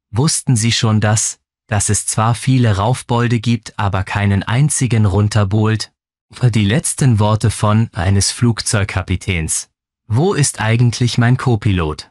Wussten Sie schon dass es zwar viele Raufbolde gibt, aber keinen einzigen runterbohlt? Die letzten Worte eines Flugzeugkapitäns. Wo ist eigentlich mein Co-Pilot?